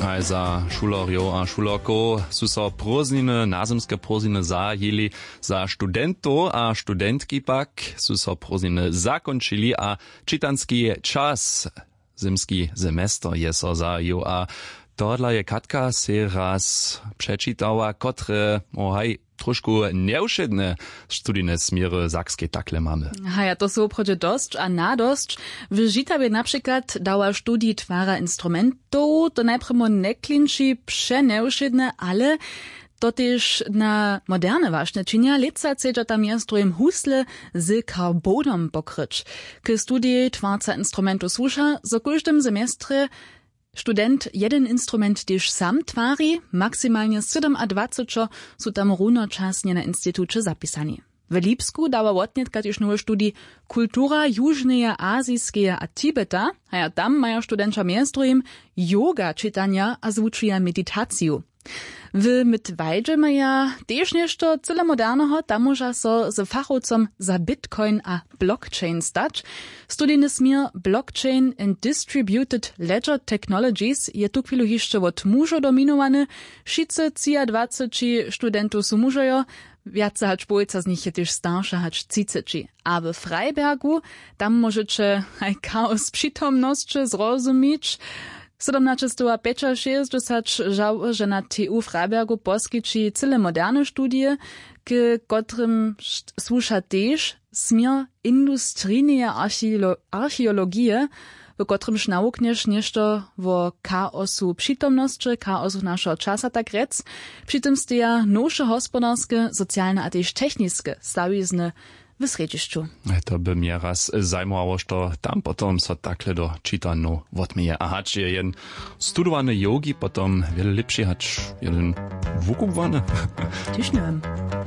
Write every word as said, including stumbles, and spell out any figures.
A za šulerjo a šulerko su so prózdniny, nazemske prózdniny zajeli za studentov a studentki pak su so prózdniny zakončili a čitanski čas, zimski semester je so zajel a tohle je Katka se raz przeczytała, kotre ohaj trošku neušedne studijne smiery Sakske takle mamy. A ja to sú oproče dosť a nadosť. V Žitavě napríklad dała studii tvara instrumentov, to najprimo neklinči preneušedne, ale to tiež na moderne vážne činia. Leca cedža tam jastrojem husle z karbonom pokryč. K studii tvarca instrumentov sluša, za každým semestre student jeden instrument tiež sam tvári, maximálne dwadzieścia sedem sú tam runočasne na institúče zapisani. W Lipsku dała wotnetka tiež nowe studii Kultura Južneje Azijskeje a Tibeta, a ja tam mają studenča miestrojem yoga čitania a zvučuja meditaciju. W Mitwajdže maja tiež nešto cele moderného, tam môža so z fachowcom za Bitcoin a blockchain stać. Studijny smier Blockchain and Distributed Ledger Technologies je tu chwilu jeszcze od mužo dominowany. Šice dwadzieścia studentów su mužojo, viace hač pojca z nich je tiež starša hač trzydzieści. A w Freibergu tam możecie aj chaos przytomnosće zrozumieć. sedemnásť päťdesiat žał, że na T U Freibergu poskyči cele moderne studie, k kotrym słuša tež smier industrijneje archeologie, w kotrymž naukneš nešto vo chaosu przytomnosće, chaosu našeho časa tak rec, přitom steja novše hospodarske, socialne a tež techniske stawizne w središću. To by mnie raz zajmowało, što tam potom so takle do čitanu wotmije. A hač je jen studowany jogi, potom wiele lepszy hač jeden wukubwany. Tyś nie wiem.